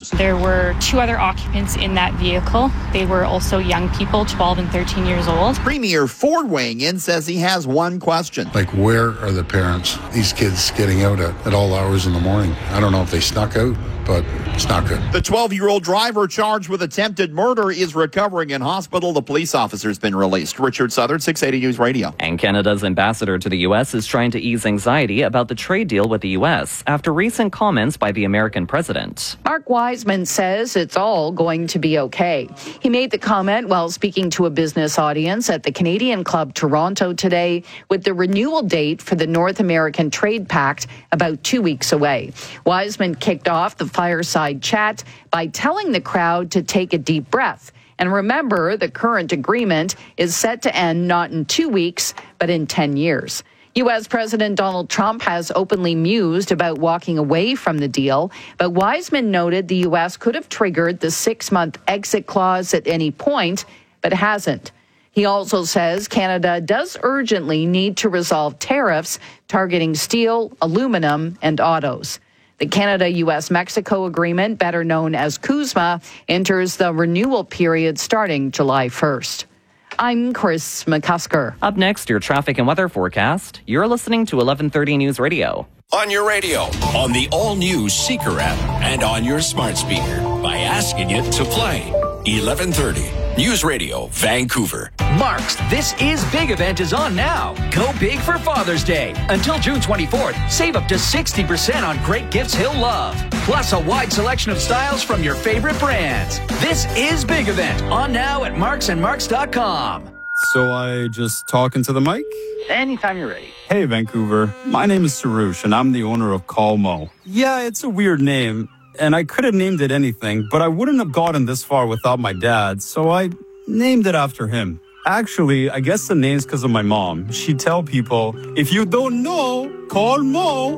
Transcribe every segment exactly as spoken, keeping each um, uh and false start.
There were two other occupants in that vehicle. They were also young people, twelve and thirteen years old. Premier Ford weighing in says he has one question. Like, where are the parents? These kids getting out at, at all hours in the morning. I don't know if they snuck out, but it's not good. The twelve-year-old driver charged with attempted murder is recovering in hospital. The police officer's been released. Richard Southern, six eighty News Radio. And Canada's ambassador to the U S is trying to ease anxiety about the trade deal with the U S after recent comments by the American president. Mark Wiseman says it's all going to be okay. He made the comment while speaking to a business audience at the Canadian Club Toronto today, with the renewal date for the North American Trade Pact about two weeks away. Wiseman kicked off the fireside chat by telling the crowd to take a deep breath. And remember, the current agreement is set to end not in two weeks, but in ten years. U S President Donald Trump has openly mused about walking away from the deal, but Wiseman noted the U S could have triggered the six-month exit clause at any point, but hasn't. He also says Canada does urgently need to resolve tariffs targeting steel, aluminum, and autos. The Canada-U S Mexico agreement, better known as CUSMA, enters the renewal period starting July first. I'm Chris McCusker. Up next, your traffic and weather forecast. You're listening to eleven thirty News Radio. On your radio, on the all-new Seeker app, and on your smart speaker by asking it to play. eleven thirty News Radio, Vancouver. Mark's This Is Big event is on now. Go big for Father's Day. Until June twenty-fourth, save up to sixty percent on great gifts he'll love. Plus a wide selection of styles from your favorite brands. This Is Big event on now at marks and marks dot com. So I just talk into the mic? Anytime you're ready. Hey, Vancouver. My name is Sarush, and I'm the owner of Calmo. Yeah, it's a weird name, and I could have named it anything, but I wouldn't have gotten this far without my dad, so I named it after him. Actually, I guess the name's because of my mom. She'd tell people, if you don't know, call Mo.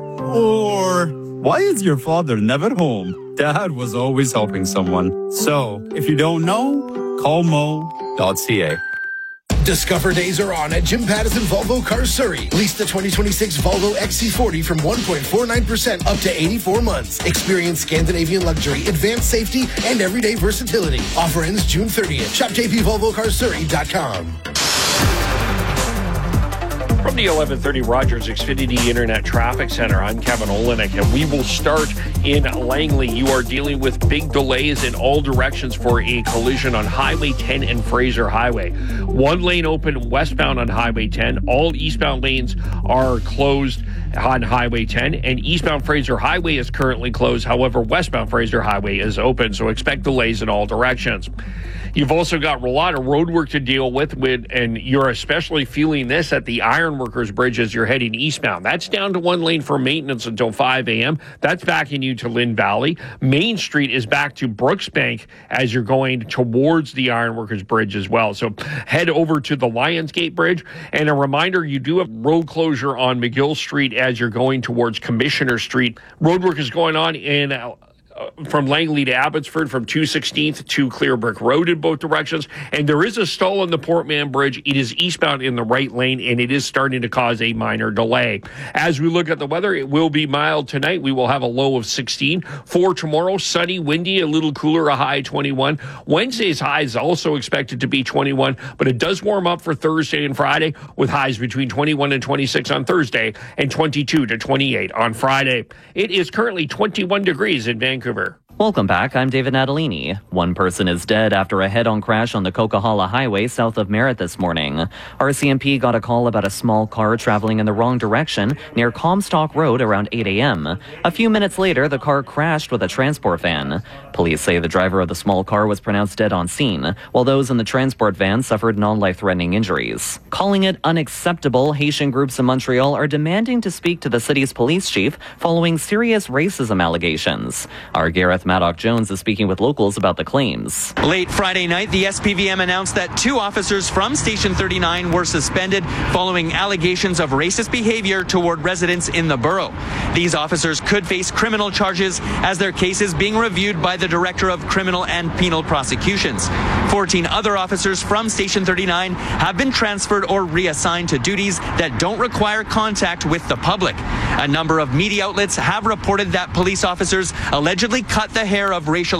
Or, why is your father never home? Dad was always helping someone. So, if you don't know, call mo dot c a. Discover days are on at Jim Pattison Volvo Cars Surrey. Lease the twenty twenty-six Volvo X C forty from one point four nine percent up to eighty-four months. Experience Scandinavian luxury, advanced safety, and everyday versatility. Offer ends June thirtieth. Shop j p volvo cars surrey dot com. From the eleven thirty Rogers Xfinity Internet Traffic Center, I'm Kevin Olenek, and we will start in Langley. You are dealing with big delays in all directions for a collision on Highway ten and Fraser Highway. One lane open westbound on Highway ten. All eastbound lanes are closed on Highway ten, and eastbound Fraser Highway is currently closed. However, westbound Fraser Highway is open, so expect delays in all directions. You've also got a lot of road work to deal with, with, and you're especially feeling this at the Ironworkers Bridge as you're heading eastbound. That's down to one lane for maintenance until five a.m. That's backing you to Lynn Valley. Main Street is back to Brooksbank as you're going towards the Ironworkers Bridge as well. So head over to the Lionsgate Bridge. And a reminder, you do have road closure on McGill Street as you're going towards Commissioner Street. Road work is going on in Uh, from Langley to Abbotsford, from two sixteenth to Clearbrick Road in both directions. And there is a stall on the Portman Bridge. It is eastbound in the right lane, and it is starting to cause a minor delay. As we look at the weather, it will be mild tonight. We will have a low of sixteen. For tomorrow, sunny, windy, a little cooler, a high twenty-one. Wednesday's high is also expected to be twenty-one, but it does warm up for Thursday and Friday, with highs between twenty-one and twenty-six on Thursday and twenty-two to twenty-eight on Friday. It is currently twenty-one degrees in Vancouver. Welcome back. I'm David Natalini. One person is dead after a head-on crash on the Coquihalla Highway south of Merritt this morning. R C M P got a call about a small car traveling in the wrong direction near Comstock Road around eight a.m. A few minutes later, the car crashed with a transport van. Police say the driver of the small car was pronounced dead on scene, while those in the transport van suffered non-life-threatening injuries. Calling it unacceptable, Haitian groups in Montreal are demanding to speak to the city's police chief following serious racism allegations. Our Gareth Maddock-Jones is speaking with locals about the claims. Late Friday night, the S P V M announced that two officers from Station thirty-nine were suspended following allegations of racist behavior toward residents in the borough. These officers could face criminal charges as their case is being reviewed by the Director of Criminal and Penal Prosecutions. fourteen other officers from Station thirty-nine have been transferred or reassigned to duties that don't require contact with the public. A number of media outlets have reported that police officers allegedly cut the hair of racial